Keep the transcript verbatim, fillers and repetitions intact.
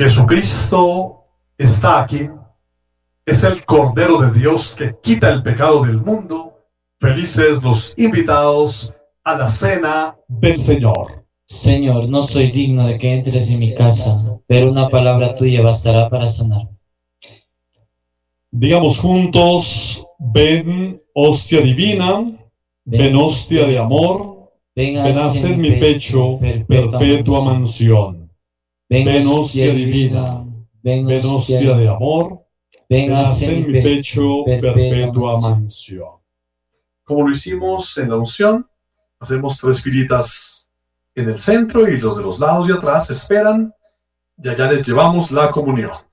Jesucristo está aquí. Es el Cordero de Dios que quita el pecado del mundo. Felices los invitados a la cena del Señor. Señor, no soy digno de que entres en mi casa, pero una palabra tuya bastará para sanar. Digamos juntos: ven, hostia divina, ven, hostia de amor, ven a hacer mi pecho perpetua mansión. Ven, hostia divina, ven, hostia de amor, ven a hacer mi pecho perpetua mansión. Como lo hicimos en la unción, hacemos tres filitas en el centro y los de los lados y atrás esperan, y allá les llevamos la comunión.